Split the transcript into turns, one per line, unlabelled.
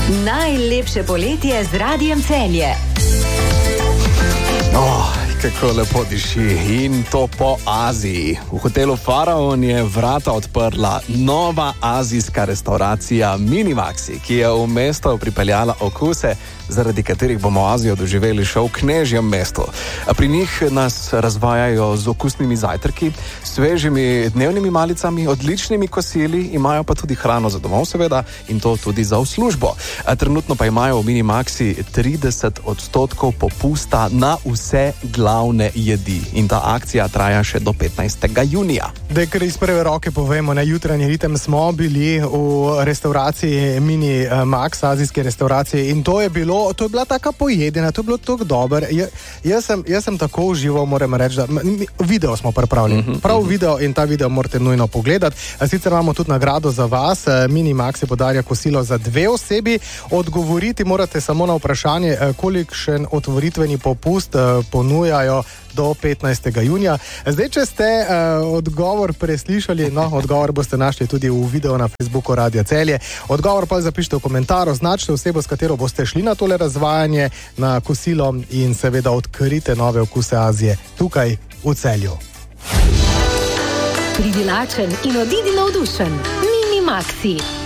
Najlepše poletje z Radiem Celje.
Kako lepo diši, in to po Aziji. V hotelu Faraon je vrata odprla nova azijska restauracija Minimaxi, ki je v mesto pripeljala okuse, zaradi katerih bomo Azijo doživeli še v knežjem mestu. Pri njih nas razvajajo z okusnimi zajtrki, svežimi dnevnimi malicami, odličnimi kosili, imajo pa tudi hrano za domov seveda in to tudi za v službo. Trenutno pa imajo v Minimaxi 30% popusta na vse glavne jedi in ta akcija traja še do 15. junija.
Da, ker iz prve roke povemo, na jutranji ritem smo bili v restauraciji Minimax, azijske restauracije, in to je bila taka pojedina, to je bilo tako dobro. Jaz sem tako užival, moram reči, da video smo pripravili. Prav video, in ta video morate nujno pogledati. Sicer imamo tudi nagrado za vas. Minimax podarja kosilo za 2 osebi. Odgovoriti morate samo na vprašanje, kolikšen otvoritveni popust ponujajo do 15. junija. Zdaj, če ste odgovor preslišali, odgovor boste našli tudi v videu na Facebooku Radia Celje. Odgovor pa zapišite v komentar, označite osebo, s katero boste šli na tole razvajanje, na kosilo, in seveda odkrite nove okuse Azije tukaj v Celju.
Pridi lačen in odidi navdušen. Minimaxi.